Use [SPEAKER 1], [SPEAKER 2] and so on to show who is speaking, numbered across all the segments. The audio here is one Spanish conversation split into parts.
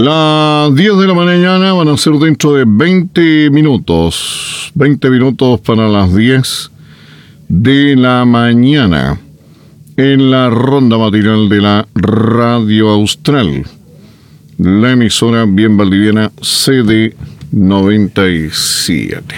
[SPEAKER 1] Las 10 de la mañana van a ser dentro de 20 minutos. 20 minutos para las 10 de la mañana. En la ronda matinal de la Radio Austral. La emisora bien valdiviana CD 97.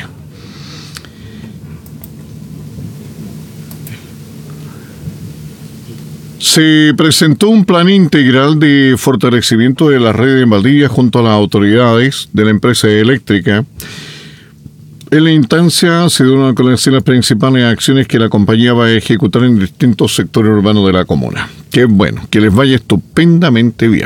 [SPEAKER 1] Se presentó un plan integral de fortalecimiento de la red en Valdivia junto a las autoridades de la empresa eléctrica. En la instancia se dieron a conocer las principales acciones que la compañía va a ejecutar en distintos sectores urbanos de la comuna. Qué bueno, que les vaya estupendamente bien.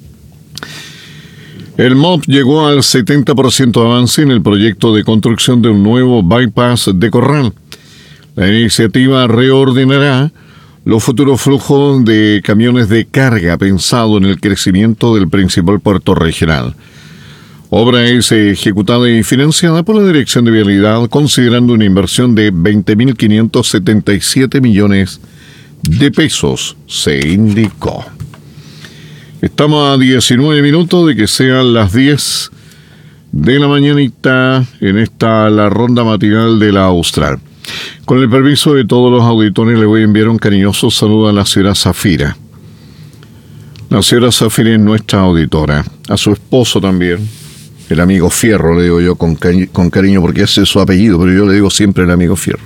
[SPEAKER 1] El MOP llegó al 70% de avance en el proyecto de construcción de un nuevo bypass de Corral. La iniciativa reordenará los futuros flujos de camiones de carga pensado en el crecimiento del principal puerto regional. Obra es ejecutada y financiada por la Dirección de Vialidad, considerando una inversión de 20.577 millones de pesos, se indicó. Estamos a 19 minutos de que sean las 10 de la mañanita en la ronda matinal de la Austral. Con el permiso de todos los auditores, le voy a enviar un cariñoso saludo a la señora Zafira. La señora Zafira es nuestra auditora. A su esposo también, el amigo Fierro, le digo yo con cariño, porque ese es su apellido, pero yo le digo siempre el amigo Fierro.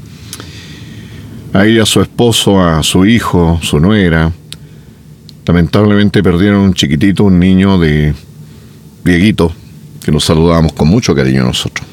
[SPEAKER 1] Ahí a su esposo, a su hijo, su nuera. Lamentablemente perdieron un chiquitito, un niño de Dieguito, que nos saludábamos con mucho cariño nosotros.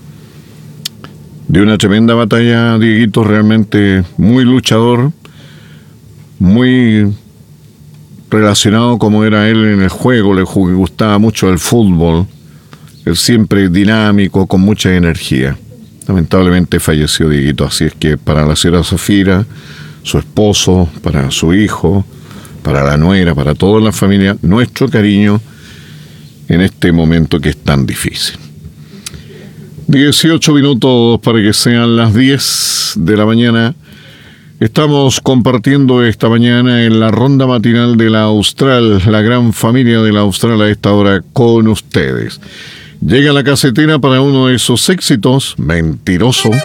[SPEAKER 1] De una tremenda batalla, Dieguito, realmente muy luchador, muy relacionado como era él en el juego, le gustaba mucho el fútbol, él siempre dinámico, con mucha energía. Lamentablemente falleció Dieguito, así es que para la señora Zafira, su esposo, para su hijo, para la nuera, para toda la familia, nuestro cariño en este momento que es tan difícil. 18 minutos para que sean las 10 de la mañana. Estamos compartiendo esta mañana en la ronda matinal de la Austral, la gran familia de la Austral a esta hora con ustedes. Llega la casetera para uno de esos éxitos, Mentiroso.